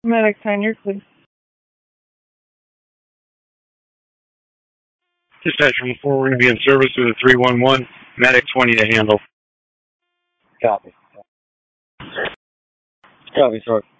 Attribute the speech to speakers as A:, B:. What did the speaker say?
A: Medic 10, you're clear.
B: Dispatch from 4, we're going to be in service with a 311, Medic 20 to handle.
C: Copy. Copy, sir.